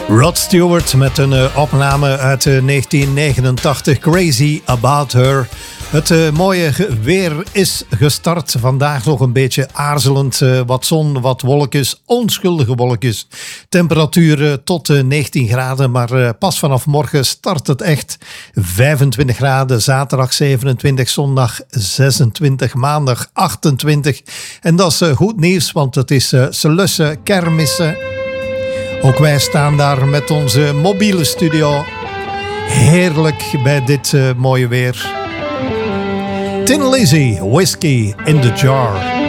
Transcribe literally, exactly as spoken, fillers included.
Rod Stewart met een uh, opname uit uh, negentien negenentachtig, Crazy About Her. Het uh, mooie weer is gestart. Vandaag nog een beetje aarzelend. Uh, wat zon, wat wolkjes, onschuldige wolkjes. Temperaturen tot uh, negentien graden, maar uh, pas vanaf morgen start het echt. vijfentwintig graden, zaterdag zevenentwintig, zondag zesentwintig, maandag achtentwintig. En dat is uh, goed nieuws, want het is uh, Selusse kermissen. Ook wij staan daar met onze mobiele studio. Heerlijk bij dit uh, mooie weer. Tin Lizzy, Whiskey in the Jar.